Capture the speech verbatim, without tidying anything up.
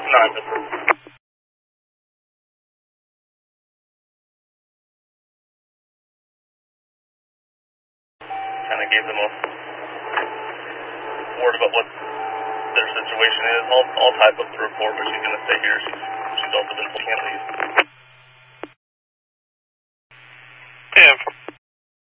nine, mister. Kind of gave them a word about what their situation is. I'll, I'll type up the report, but she's going to stay here. She's, she's also been can't leave.